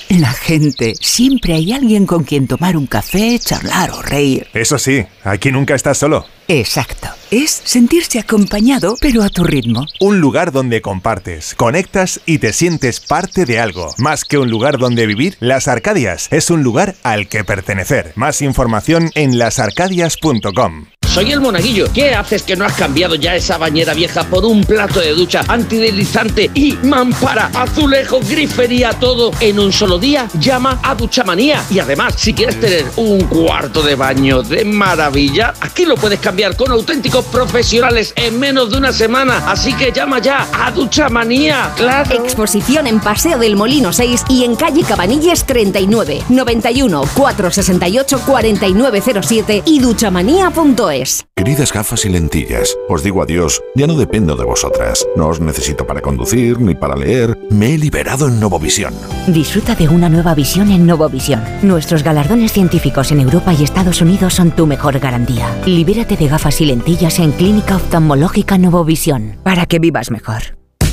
La gente. Siempre hay alguien con quien tomar un café, charlar o reír. Eso sí, aquí nunca estás solo. Exacto. Es sentirse acompañado, pero a tu ritmo. Un lugar donde compartes, conectas y te sientes parte de algo. Más que un lugar donde vivir, Las Arcadias es un lugar al que pertenecer. Más información en lasarcadias.com. Soy el Monaguillo. ¿Qué haces que no has cambiado ya esa bañera vieja por un plato de ducha antideslizante y mampara, azulejo, grifería, todo en un solo día? Llama a Duchamanía. Y además, si quieres tener un cuarto de baño de maravilla, aquí lo puedes cambiar con auténticos profesionales en menos de una semana. Así que llama ya a Duchamanía. ¡Claro! Exposición en Paseo del Molino 6 y en calle Cabanilles 39, 91 468 4907 y duchamanía.es. Queridas gafas y lentillas, os digo adiós, ya no dependo de vosotras. No os necesito para conducir ni para leer. Me he liberado en Novovisión. Disfruta de una nueva visión en Novovisión. Nuestros galardones científicos en Europa y Estados Unidos son tu mejor garantía. Libérate de gafas y lentillas en Clínica Oftalmológica Novovisión, para que vivas mejor.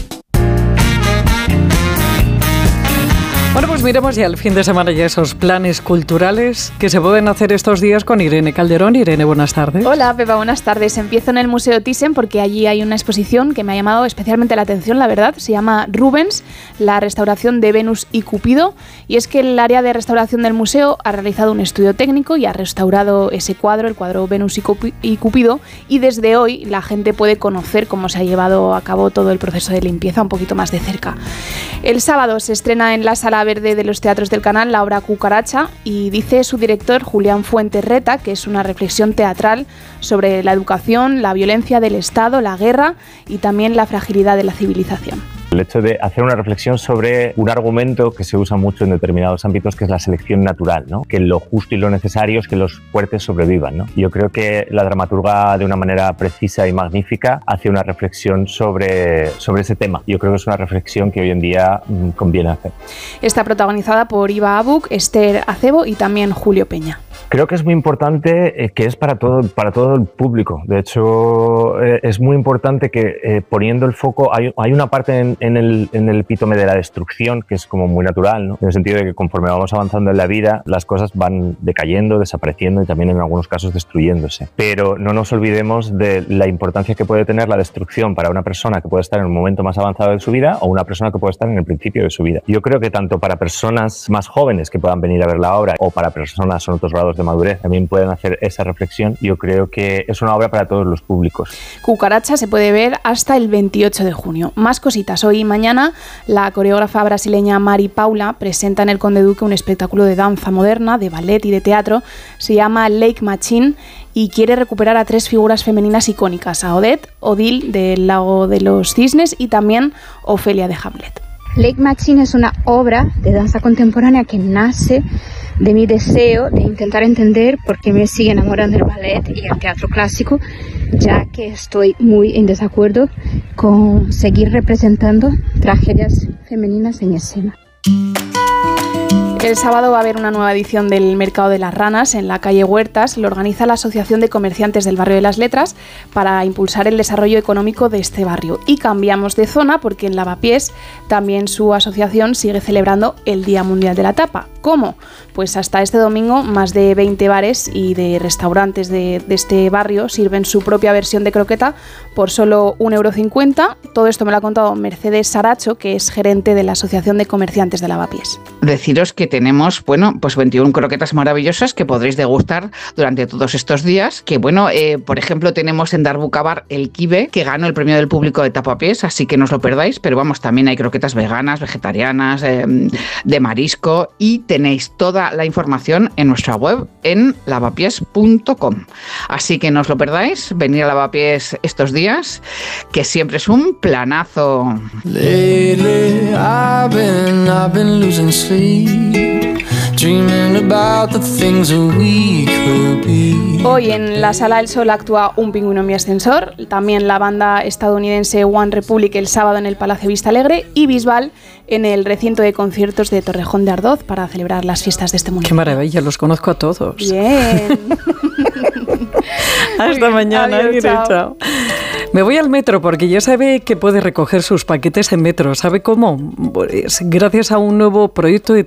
Bueno, pues miremos ya el fin de semana y esos planes culturales que se pueden hacer estos días con Irene Calderón. Irene, buenas tardes. Hola, Pepa, buenas tardes. Empiezo en el Museo Thyssen porque allí hay una exposición que me ha llamado especialmente la atención, la verdad. Se llama Rubens, la restauración de Venus y Cupido. Y es que el área de restauración del museo ha realizado un estudio técnico y ha restaurado ese cuadro, el cuadro Venus y Cupido. Y desde hoy la gente puede conocer cómo se ha llevado a cabo todo el proceso de limpieza un poquito más de cerca. El sábado se estrena en la Sala Verde de los Teatros del Canal la obra Cucaracha y dice su director Julián Fuentes Reta que es una reflexión teatral sobre la educación, la violencia del Estado, la guerra y también la fragilidad de la civilización. El hecho de hacer una reflexión sobre un argumento que se usa mucho en determinados ámbitos, que es la selección natural, ¿no? Que lo justo y lo necesario es que los fuertes sobrevivan, ¿no? Yo creo que la dramaturga, de una manera precisa y magnífica, hace una reflexión sobre ese tema. Yo creo que es una reflexión que hoy en día conviene hacer. Está protagonizada por Iva Abuc, Esther Acebo y también Julio Peña. Creo que es muy importante, que es para todo el público. De hecho, es muy importante que poniendo el foco, hay una parte en el epítome de la destrucción que es como muy natural, ¿no? En el sentido de que conforme vamos avanzando en la vida, las cosas van decayendo, desapareciendo y también en algunos casos destruyéndose. Pero no nos olvidemos de la importancia que puede tener la destrucción para una persona que puede estar en un momento más avanzado de su vida o una persona que puede estar en el principio de su vida. Yo creo que tanto para personas más jóvenes que puedan venir a ver la obra o para personas en otros grados de madurez también pueden hacer esa reflexión. Yo creo que es una obra para todos los públicos. Cucaracha se puede ver hasta el 28 de junio. Más cositas. Hoy y mañana la coreógrafa brasileña Mari Paula presenta en el Conde Duque un espectáculo de danza moderna, de ballet y de teatro. Se llama Lake Machine y quiere recuperar a 3 figuras femeninas icónicas, a Odette, Odile del Lago de los Cisnes y también Ofelia de Hamlet. Lake Machine es una obra de danza contemporánea que nace de mi deseo de intentar entender por qué me sigue enamorando el ballet y el teatro clásico, ya que estoy muy en desacuerdo con seguir representando tragedias femeninas en escena. El sábado va a haber una nueva edición del Mercado de las Ranas en la calle Huertas. Lo organiza la Asociación de Comerciantes del Barrio de las Letras para impulsar el desarrollo económico de este barrio. Y cambiamos de zona porque en Lavapiés también su asociación sigue celebrando el Día Mundial de la Tapa. ¿Cómo? Pues hasta este domingo más de 20 bares y de restaurantes de este barrio sirven su propia versión de croqueta por solo 1,50 €. Todo esto me lo ha contado Mercedes Saracho, que es gerente de la Asociación de Comerciantes de Lavapiés. Deciros que tenemos, pues 21 croquetas maravillosas que podréis degustar durante todos estos días. Que por ejemplo, tenemos en Darbucabar el kibe, que ganó el premio del público de Tapapiés, así que no os lo perdáis. Pero también hay croquetas veganas, vegetarianas, de marisco, y tenéis toda la información en nuestra web en lavapiés.com. Así que no os lo perdáis, venid a Lavapiés estos días, que siempre es un planazo. Lately, I've been losing sleep, dreaming about the things that we could be. Hoy en la Sala del Sol actúa Un pingüino en mi ascensor, también la banda estadounidense One Republic el sábado en el Palacio Vista Alegre y Bisbal en el recinto de conciertos de Torrejón de Ardoz para celebrar las fiestas de este municipio. ¡Qué maravilla! Los conozco a todos. Bien. Hasta mañana. Adiós, chao. Me voy al metro porque ya sabe que puede recoger sus paquetes en metro. ¿Sabe cómo? Pues gracias a un nuevo proyecto de